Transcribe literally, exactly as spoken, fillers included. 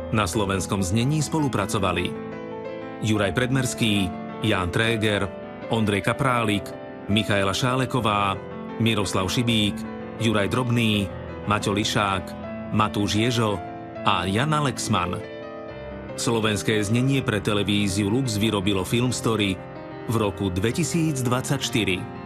Na slovenskom znení spolupracovali Juraj Predmerský, Ján Tréger, Ondrej Kaprálik, Michaela Šáleková, Miroslav Šibík, Juraj Drobný, Maťo Lišák, Matúš Ježo a Jana Lexman. Slovenské znenie pre televíziu Lux vyrobilo Filmstory v roku dvetisícdvadsaťštyri.